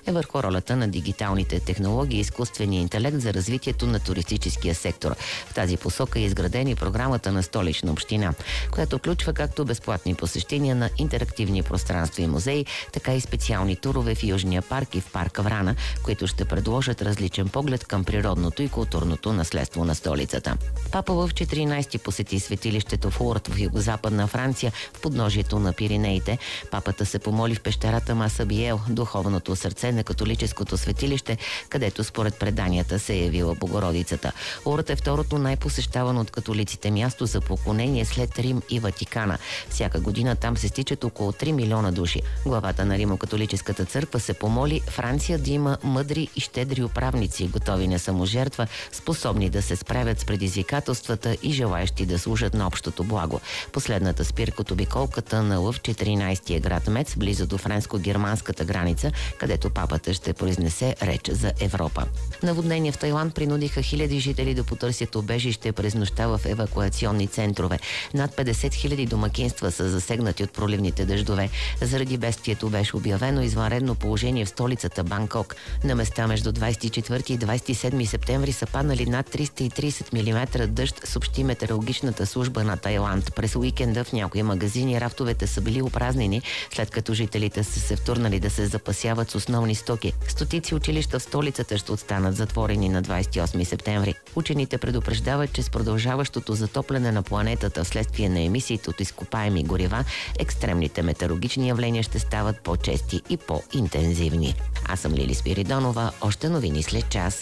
е върху ролята на дигиталните технологии и изкуствения интелект за развитието на туристическия сектор. В тази посока е изградена и програмата на Столична община, която включва както безплатни посещения на интерактивни пространства и музеи, така и специални турове в Южния парк и в парка Врана, които ще предложат различен поглед към природното и културното наследство на столицата. Папа Лъв 14 посети светилището в Лурд в югозападна Франция, в подножието на Пиринеите. Папата се помоли в пещерата Масабиел, духовното сърце на католическото светилище, където според преданията се е явила Богородицата. Лурд е второто най-посещавано от католиците място за поклонение след Рим и Ватикана. Всяка година там се стичат около 3 милиона души. Главата на Римо-католическата църква се помоли Франция да има мъдри и щедри управници, готови на саможертва, способни да се справят с предизвикателствата и желаещи да служат на общото благо. Последната спирка от обиколката на Лъв 14 град Мец, близо до френско-германската граница, където папата ще произнесе реч за Европа. Наводнения в Тайланд принудиха хиляди жители да потърсят убежище през нощта в евакуационни центрове. Над 50 хиляди домакинства са засегнати от проливните дъждове. Заради бедствието беше обявено извънредно положение в столицата Банкок. На места между 24 и 27 септември са паднали над 330 мм дъжд, съобщи метеорологичната служба на Тайланд. През уикенда в някои магазини рафтовете са били опразнени, след като жителите са се втурнали да се запасяват с основни стоки. Стотици училища в столицата ще останат затворени на 28 септември. Учените предупреждават, че с продължаващото затопляне на планетата вследствие на емисиите от изкопаеми горива, екстремните метеорологични явления ще стават по-чести и по-интензивни. Аз съм Лили Спиридонова. Още новини след час.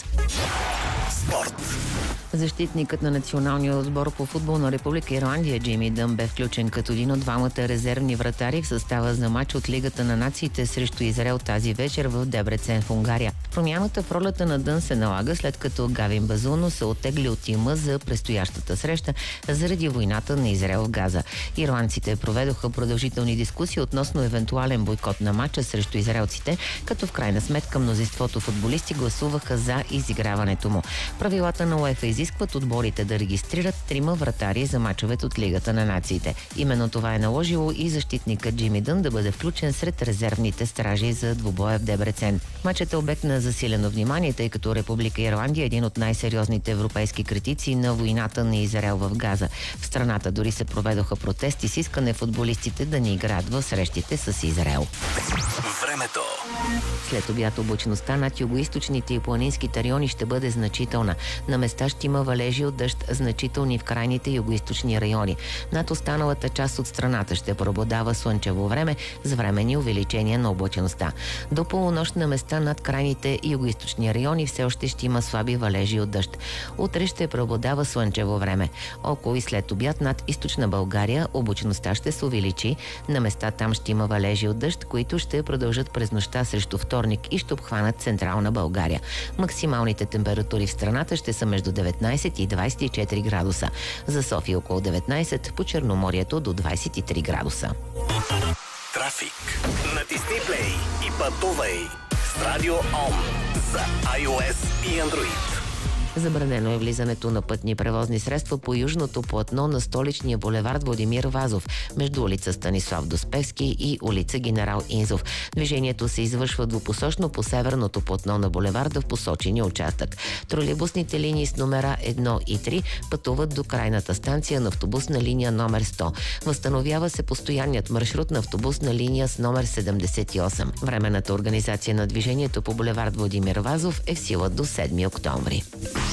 Спорт. Защитникът на националния отбор по футбол на Република Ирландия Джейми Дън бе включен като един от двамата резервни вратари в състава за матч от Лигата на нациите срещу Израел тази вечер в Дебрецен в Унгария. Промяната в ролята на Дън се налага, след като Гавин Базуно се оттегли от тима за предстоящата среща заради войната на Израел в Газа. Ирландците проведоха продължителни дискусии относно евентуален бойкот на матча срещу израелците, като в крайна сметка мнозинството футболисти гласуваха за изиграването му. Правилата на УЕФА изискват отборите да регистрират 3 вратари за мачовете от Лигата на нациите. Именно това е наложило и защитника Джейми Дън да бъде включен сред резервните стражи за двубоя в Дебрецен. Матчът е обект на засилено внимание, тъй като Република Ирландия е един от най-сериозните европейски критици на войната на Израел в Газа. В страната дори се проведоха протести с искане футболистите да не играят в срещите с Израел. Времето. След обяд облачността над югоизточните и планинските райони ще бъде значителна. На места ще има валежи от дъжд, значителни в крайните югоизточни райони. Над останалата част от страната ще преобладава слънчево време с временни увеличения на облачността. До полунощ на места над крайните югоизточни райони все още ще има слаби валежи от дъжд. Утре ще преобладава слънчево време. Около и след обяд над източна България облачността ще се увеличи. На места там ще има валежи от дъжд, които ще продължат през нощта срещу вторник и ще обхванат централна България. Максималните температури в страната ще са между 19 и 24 градуса. За София около 19, по Черноморието до 23 градуса. Трафик. Натисни плей и пътувай с Радио ОМ за iOS и Android. Забранено е влизането на пътни превозни средства по южното платно на столичния булевард Владимир Вазов, между улица Станислав Доспевски и улица Генерал Инзов. Движението се извършва двупосочно по северното платно на булеварда в посочения участък. Тролейбусните линии с номера 1 и 3 пътуват до крайната станция на автобусна линия номер 100. Възстановява се постоянният маршрут на автобусна линия с номер 78. Временната организация на движението по булевард Владимир Вазов е в сила до 7 октомври.